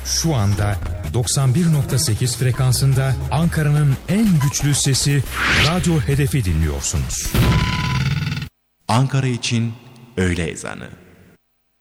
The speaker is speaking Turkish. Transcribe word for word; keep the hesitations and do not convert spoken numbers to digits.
Şu anda doksan bir nokta sekiz frekansında Ankara'nın en güçlü sesi Radyo Hedef'i dinliyorsunuz. Ankara için öğle ezanı.